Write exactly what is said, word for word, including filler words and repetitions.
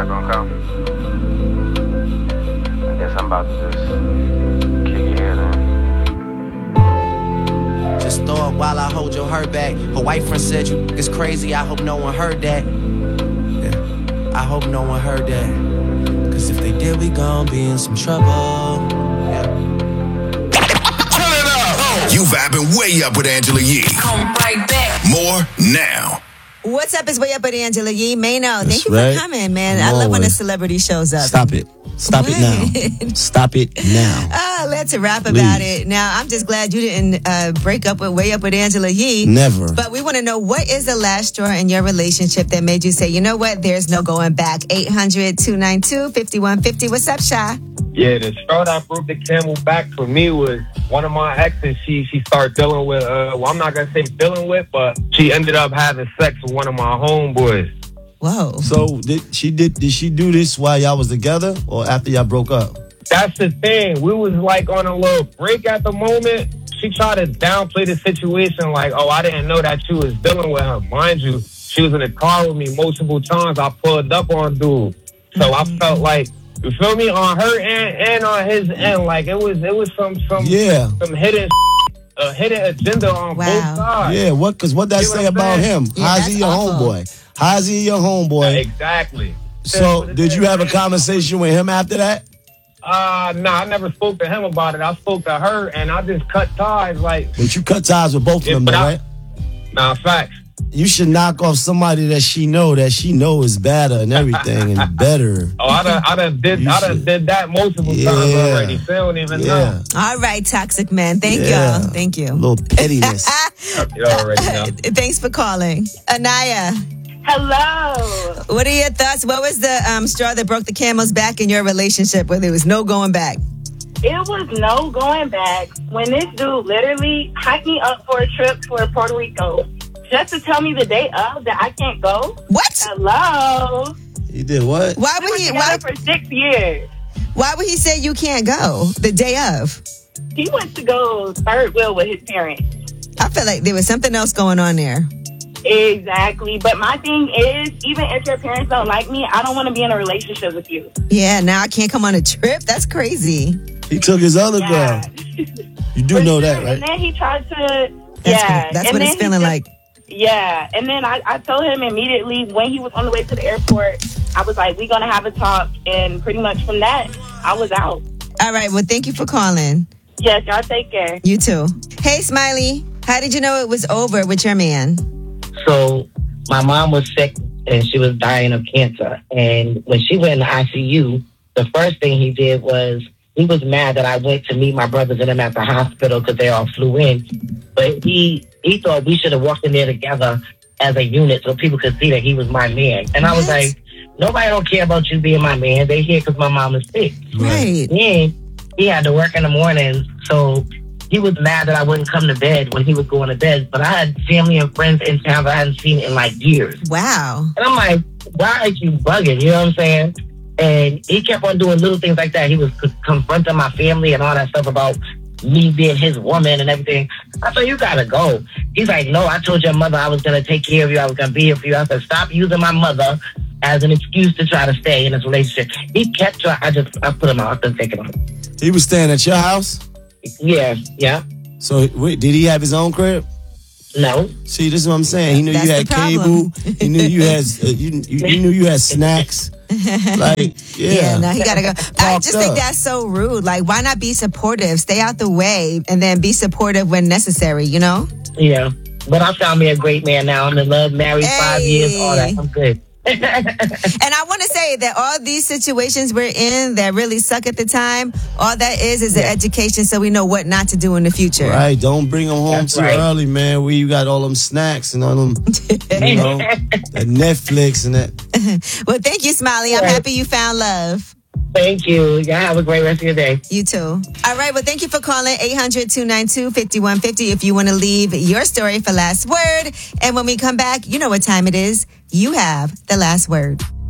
not gonna come? I guess I'm about to just kick your head in. Just throw it while I hold your hurt back. Her white friend said you is crazy. I hope no one heard that. Yeah, I hope no one heard that. Cause if they did, we gon' be in some trouble. Yeah. Turn it up! Oh. You vibing way up with Angela Yee. Come right back. More now. What's up? It's Way Up with Angela Yee. Mano, thank That's you right. for coming, man. Come I love on when with a celebrity shows up. Stop it. Stop it now. Stop it now. Oh, let's rap about Please. it. Now, I'm just glad you didn't uh, break up with Way Up with Angela Yee. Never. But we want to know, what is the last straw in your relationship that made you say, you know what, there's no going back? eight hundred, two nine two, five one five zero. What's up, Shy? Yeah, the straw that broke the camel back for me was one of my exes. She she started dealing with, uh, well, I'm not going to say dealing with, but she ended up having sex with one of my homeboys. Whoa. So did she did did she do this while y'all was together or after y'all broke up? That's the thing. We was like on a little break at the moment. She tried to downplay the situation like, oh, I didn't know that you was dealing with her. Mind you, she was in the car with me multiple times. I pulled up on dude. So I felt like, you feel me, on her end and on his end, like it was it was some some Yeah. some hidden a hidden agenda on Wow. both sides. Yeah, what cause what that See what say I'm about saying? him? Yeah, How's that's he your awful. homeboy? How's he your homeboy? Exactly. So did you have a conversation with him after that? Uh, nah, I never spoke to him about it. I spoke to her, and I just cut ties. Like, But you cut ties with both of Yeah, them, but though, I- right? nah, facts. You should knock off somebody that she know that she know is better and everything and better. Oh, I done, I done did, You I done should. did that multiple Yeah. times already. They don't even Yeah. know. All right, toxic man. Thank Yeah. y'all. Thank A you. little pettiness. You already know. Thanks for calling. Anaya, Hello. what are your thoughts? What was the um, straw that broke the camel's back in your relationship where there was no going back? It was no going back when this dude literally hyped me up for a trip for Puerto Rico just to tell me the day of that I can't go. What? Hello. He did what? Why We would were he? Why, together for six years. why would he say you can't go the day of? He went to go third wheel with his parents. I feel like there was something else going on there. Exactly. But my thing is, even if your parents don't like me, I don't want to be in a relationship with you. Yeah, now I can't come on a trip. That's crazy. He took his other Yeah. girl. You do For know sure. that, right? And then he tried to, That's yeah. what, that's and what then it's he feeling just- like. Yeah, and then I, I told him immediately when he was on the way to the airport, I was like, we're going to have a talk. And pretty much from that, I was out. All right. Well, thank you for calling. Yes, y'all take care. You too. Hey, Smiley. How did you know it was over with your man? So my mom was sick and she was dying of cancer. And when she went in the I C U, the first thing he did was he was mad that I went to meet my brothers and them at the hospital because they all flew in. But he he thought we should have walked in there together as a unit so people could see that he was my man. And I was What? like, nobody don't care about you being my man. They here because my mom is sick. Right. Then he had to work in the morning, so he was mad that I wouldn't come to bed when he was going to bed. But I had family and friends in town that I hadn't seen in like years. Wow. And I'm like, why are you bugging? You know what I'm saying? And he kept on doing little things like that. He was c- confronting my family and all that stuff about me being his woman and everything. I said, you gotta go. He's like, no, I told your mother I was gonna take care of you. I was gonna be here for you. I said, stop using my mother as an excuse to try to stay in this relationship. He kept trying. I just, I put him out. I couldn't take it on. He was staying at your house? Yeah, yeah. So wait, did he have his own crib? No. See, this is what I'm saying. He knew That's you had the problem. cable. He knew you had uh, you, you, you knew you had snacks. Like, yeah. Yeah, no, he gotta go. I Parked just think up. that's so rude. Like, why not be supportive? Stay out the way and then be supportive when necessary, you know? Yeah. But I found me a great man now. I'm in love, married five Hey. years, all that. I'm good. And I want to say that all these situations we're in that really suck at the time, all that is is an education so we know what not to do in the future. Right, don't bring them home That's too right. early, man. Where you got all them snacks and all them, you know, that Netflix and that. Well, thank you, Smiley. I'm Right. happy you found love. Thank you. Y'all have a great rest of your day. You too. All right. Well, thank you for calling eight hundred, two nine two, five one five zero if you want to leave your story for last word. And when we come back, you know what time it is. You have the last word.